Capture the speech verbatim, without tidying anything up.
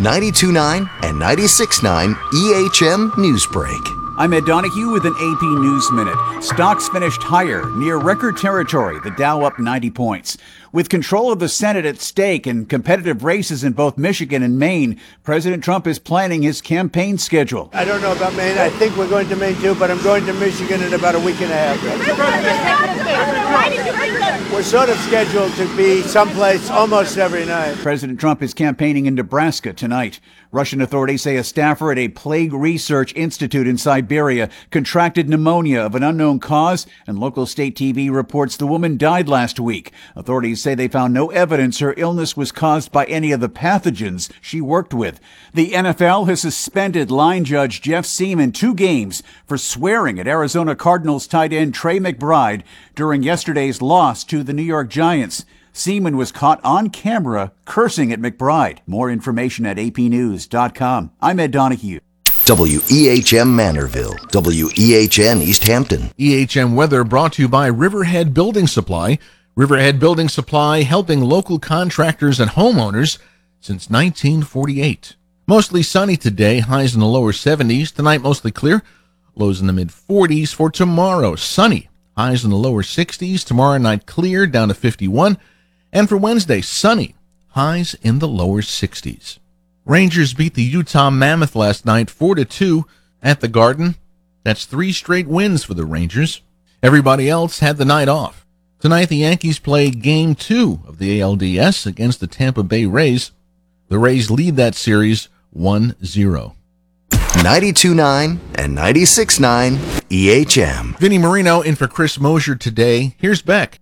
ninety-two point nine and ninety-six point nine E H M Newsbreak. I'm Ed Donahue with an A P News Minute. Stocks finished higher, near record territory, the Dow up ninety points. With control of the Senate at stake and competitive races in both Michigan and Maine, President Trump is planning his campaign schedule. I don't know about Maine. I think we're going to Maine too, but I'm going to Michigan in about a week and a half. We're sort of scheduled to be someplace almost every night. President Trump is campaigning in Nebraska tonight. Russian authorities say a staffer at a plague research institute in Siberia contracted pneumonia of an unknown cause, and local state T V reports the woman died last week. Authorities say they found no evidence her illness was caused by any of the pathogens she worked with. The N F L has suspended line judge Jeff Seaman two games for swearing at Arizona Cardinals tight end Trey McBride during yesterday's loss to the New York Giants. Seaman was caught on camera cursing at McBride. More information at A P news dot com. I'm Ed Donahue. W E H M Manorville, W E H N East Hampton. E H M weather brought to you by Riverhead Building Supply. Riverhead Building Supply helping local contractors and homeowners since nineteen forty-eight. Mostly sunny today, highs in the lower seventies. Tonight mostly clear, lows in the mid forties. For tomorrow, sunny, highs in the lower sixties. Tomorrow night clear, down to fifty-one. And for Wednesday, sunny, highs in the lower sixties. Rangers beat the Utah Mammoth last night four to two at the Garden. That's three straight wins for the Rangers. Everybody else had the night off. Tonight, the Yankees play Game two of the A L D S against the Tampa Bay Rays. The Rays lead that series one zero. ninety-two point nine and ninety-six point nine E H M. Vinny Marino in for Chris Mosier today. Here's Beck.